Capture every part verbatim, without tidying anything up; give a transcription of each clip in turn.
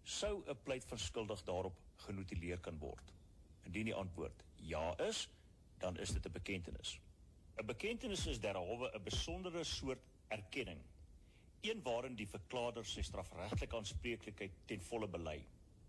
sou 'n pleit van skuldig daarop genotuleer kan word. Indien die antwoord ja is, dan is dit 'n bekentenis. 'n Bekentenis is derhalwe 'n besondere soort erkenning, een waarin die verklaarder sy strafregtelike aanspreeklikheid ten volle bely.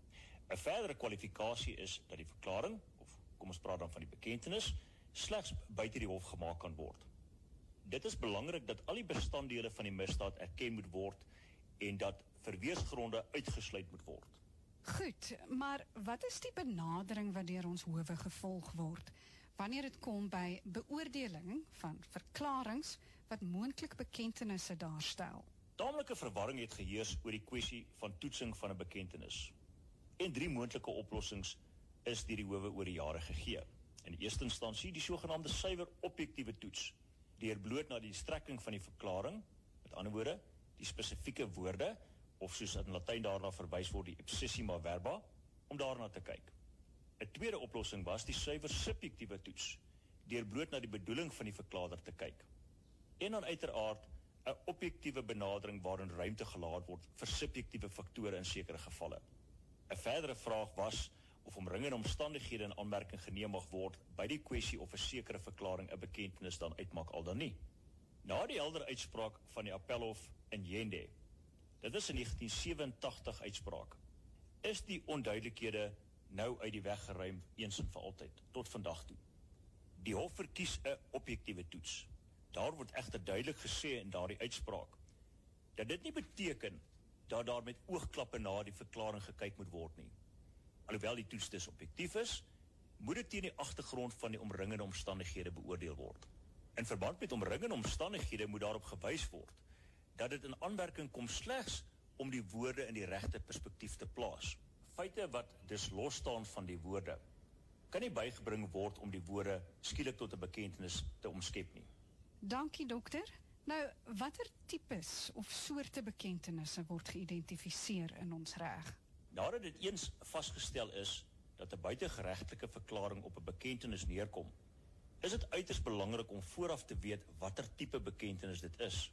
'n Verdere kwalifikasie is dat die verklaring, of kom ons praat dan van die bekentenis, slegs buite die hof gemaak kan word. Dit is belangrik dat al die bestanddele van die misdaad erken moet word en dat verweersgronde uitgesluit moet word. Goed, maar wat is die benadering wat deur ons howe gevolg word, wanneer dit kom by beoordeling van verklarings wat moontlik bekentenisse daarstel? Taamlike verwarring het geheers oor die kwessie van toetsing van 'n bekentenis. En drie moontlike oplossings is deur die howe oor die jare gegee. In die eerste instansie die sogenaamde suiwer objektiewe toets, deur bloot na die strekking van die verklaring, met ander woorde, die spesifieke woorde, of soos in Latyn daarna verwys word die ipsissima verba, om daarna te kyk. 'n Tweede oplossing was die suiwer subjektiewe toets, deur bloot na die bedoeling van die verklaarder te kyk. En dan uiteraard 'n objektiewe benadering waarin ruimte gelaat word vir subjektiewe faktore in sekere gevalle. 'n Verdere vraag was of omringende omstandighede in aanmerking geneem mag word by die kwessie of 'n sekere verklaring 'n bekentenis dan uitmaak al dan nie. Na die helder uitspraak van die Appelhof in Jende, dit is 'n negentien sewenentagtig uitspraak, is die onduidelikhede nou uit die weg geruim eens en vir altyd, tot vandag toe. Die hof verkies 'n objektiewe toets. Daar word egter duidelik gesê in daardie uitspraak, dat dit nie beteken dat daar met oogklappe na die verklaring gekyk moet word nie. Alhoewel die toets dus objektief is, moet dit teen die agtergrond van die omringende omstandighede beoordeel word. In verband met omringende omstandighede moet daarop gewys word dat dit in aanmerking kom slegs om die woorde in die regte perspektief te plaas. Feite wat dus losstaan van die woorde kan nie bygebring word om die woorde skielik tot 'n bekentenis te omskep nie. Dankie dokter. Nou, watter tipes of soorte bekentenisse word geïdentifiseer in ons reg? Nadat dit eens vasgestel is dat 'n buitegeregtelike verklaring op 'n bekentenis neerkom, is dit uiters belangrik om vooraf te weet watter tipe bekentenis dit is.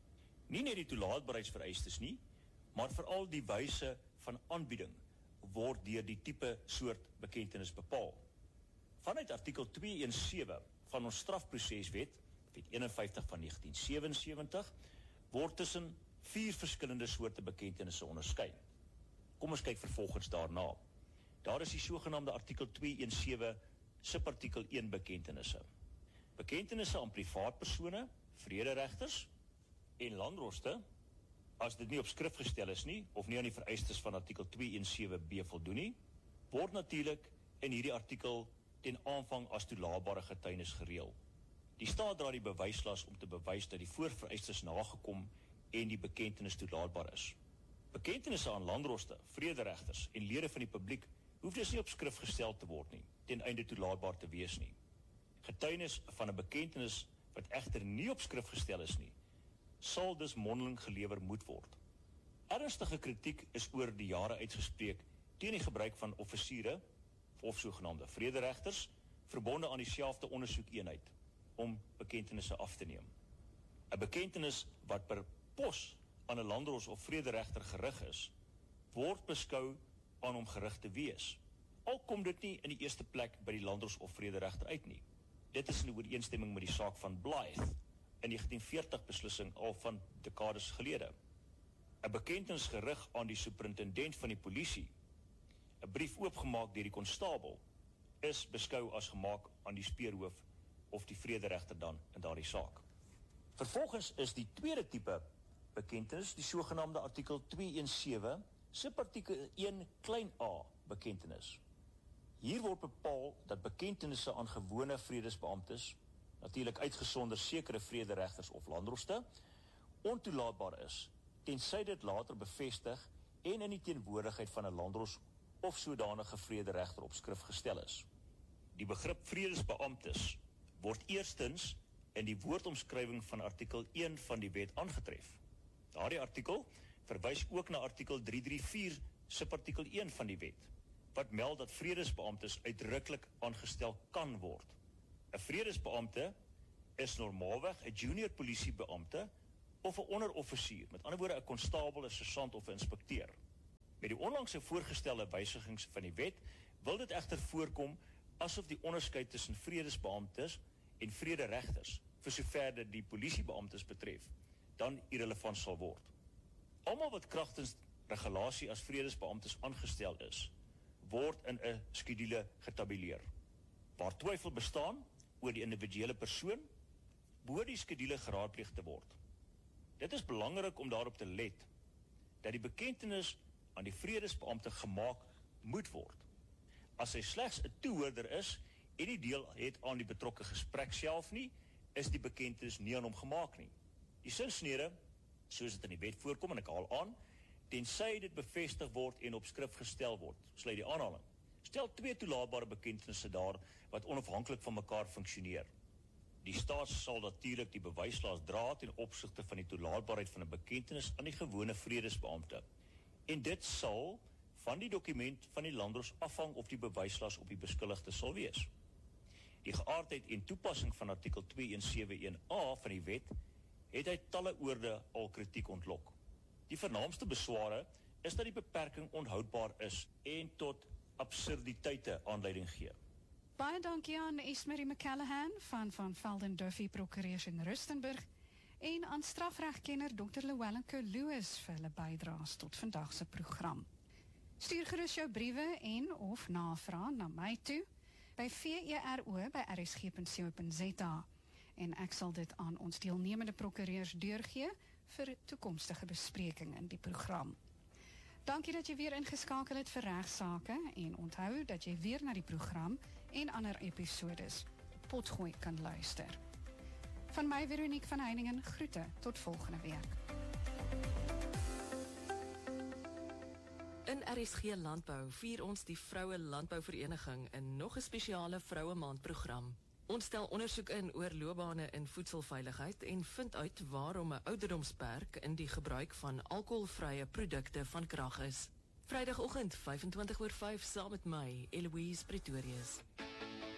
Nie net die toelaatbaarheidsvereistes nie, maar veral die wyse van aanbieding word deur die tipe soort bekentenis bepaal. Vanuit artikel tweehonderdsewensewe van ons strafproseswet, wet eenenvyftig van negentien sewensewentig, word tussen vier verskillende soorte bekentenisse onderskei. Kom ons kyk vervolgens daarna. Daar is die sogenaamde artikel tweehonderdsewensewe subartikel een bekentenisse. Bekentenisse aan privaatpersone, vrederegters en landroste, as dit nie op skrif gestel is nie, of nie aan die vereistes van artikel tweehonderdsewe B voldoen nie, word natuurlik in hierdie artikel ten aanvang as toelaatbare getuienis gereël. Die staat dra die bewyslas om te bewys dat die voorvereistes nagekom en die bekentenis toelaatbaar is. Bekentenisse aan landroste, vrederegters en lede van die publiek hoef dus nie op skrif gestel te word nie, ten einde toelaatbaar te wees nie. Getuienis van 'n bekentenis wat egter nie op skrif gestel is nie, sal dus mondeling gelewer moet word. Ernstige kritiek is oor die jare uitgespreek teen die gebruik van offisiere of sogenaamde vrederegters verbonde aan dieselfde ondersoekeenheid om bekentenisse af te neem. 'n Bekentenis wat per pos aan 'n landros of vrederegter gerig is, word beskou aan hom gerig te wees. Al kom dit nie in die eerste plek by die landros of vrederegter uit nie. Dit is in ooreenstemming met die saak van Blythe in negentien veertig beslissing al van dekades gelede. 'n Bekentenis gerig aan die superintendent van die polisie, 'n brief oopgemaak deur die konstabel, is beskou as gemaak aan die speerhoof of die vrederegter dan in daardie saak. Vervolgens is die tweede tipe bekentenis die sogenaamde artikel tweehonderdsewe subartikel een klein a bekentenis. Hier word bepaal dat bekentenisse aan gewone vredesbeamptes, natuurlik uitgesonder sekere vrederegters of landroste, ontoelaatbaar is, tensy dit later bevestig en in die teenwoordigheid van 'n landros of sodanige vrederegter op skrif gestel is. Die begrip vredesbeamptes word eerstens in die woordomskrywing van artikel een van die wet aangetref. Daardie artikel verwys ook na artikel driehonderdvierendertig subartikel een van die wet, wat meld dat vredesbeamptes uitdruklik aangestel kan word. 'n Vredesbeampte is normaalweg 'n junior polisiebeampte of 'n onderoffisier, met ander woorde 'n konstabel, 'n sergeant of 'n inspekteur. Met die onlangse voorgestelde wysigings van die wet wil dit egter voorkom asof die onderskeid tussen vredesbeamptes en vrederegters, vir sover dit die polisiebeamptes betref, dan irrelevant sal word. Almal wat kragtens regulasie as vredesbeamptes aangestel is, word in 'n skedule getabuleer. Waar twyfel bestaan oor die individuele persoon, behoort die skedule geraadpleeg te word. Dit is belangrik om daarop te let, dat die bekentenis aan die vredesbeampte gemaak moet word. As hy slegs 'n toehoorder is, en nie deel het aan die betrokke gesprek self nie, is die bekentenis nie aan hom gemaak nie. Die sinsnede, soos dit in die wet voorkom, en ek haal aan, tensy dit bevestig word en op skrif gestel word, sluit die aanhaling. Stel twee toelaatbare bekentenisse daar, wat onafhanklik van mekaar funksioneer. Die staat sal natuurlik die bewyslas dra ten opsigte van die toelaatbaarheid van 'n bekentenis aan die gewone vredesbeampte. En dit sal van die dokument van die landdros afhang of die bewyslas op die beskuldigde sal wees. Die geaardheid en toepassing van artikel twee een sewe een A van die wet het uit talle oorde al kritiek ontlok. Die vernaamste besware is dat die beperking onhoudbaar is en tot absurditeite aanleiding gee. Baie dankie aan Esmerie McCallahan van Van Velden Duffy Prokureurs in Rustenburg en aan strafregkenner dokter Llewellyn Lewis vir hulle bydraes tot vandag se program. Stuur gerus jou briewe en of navrae na my toe by vero by r s g punt co punt z a en ek sal dit aan ons deelnemende prokureurs deurgee vir toekomstige bespreking in die program. Dankie dat jy weer ingeskakel het vir regsaake en onthou dat jy weer na die program en ander episodes Potgooi kan luister. Van my Veronique van Heiningen groete tot volgende week. In R S G Landbou vier ons die Vroue Landbouvereniging in nog 'n spesiale Vroue Maand program. Ons stel ondersoek in oor loopbane in voedselveiligheid en vind uit waarom 'n ouderdomsperk in die gebruik van alkoholvrye produkte van krag is. Vrydagoggend vyf en twintig oor vyf saam met my, Eloise Pretorius.